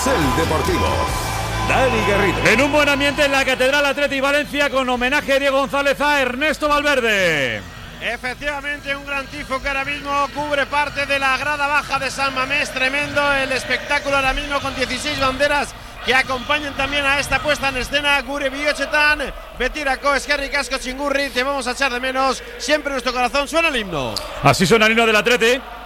Carrusel Deportivo. Dani Garrido. En un buen ambiente en la Catedral Atleti Valencia, con homenaje a Diego González a Ernesto Valverde. Efectivamente, un gran tifo que ahora mismo cubre parte de la grada baja de San Mamés. Tremendo el espectáculo ahora mismo, con 16 banderas que acompañan también a esta puesta en escena. Gure bihotzetan, betirako eskerrik asko txingurri, te vamos a echar de menos. Siempre en nuestro corazón suena el himno. Así suena el himno del Atleti.